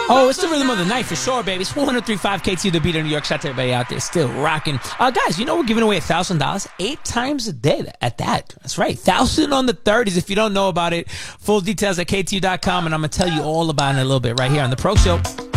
Oh, it's the rhythm of the night for sure, baby. It's 103.5 KT, the beat of New York. Shout out to everybody out there still rocking. Guys, you know we're giving away $1,000 8 times a day at that. That's right. 1,000 on the 30s. If you don't know about it, full details at KTU.com, and I'm going to tell you all about it in a little bit right here on The Pro Show.